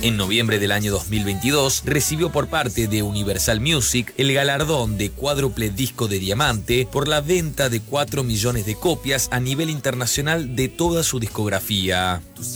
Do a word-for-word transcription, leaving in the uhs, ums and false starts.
En noviembre del año dos mil veintidós recibió por parte de Universal Music el galardón de cuádruple disco de diamante por la venta de cuatro millones de copias a nivel internacional de toda su discografía.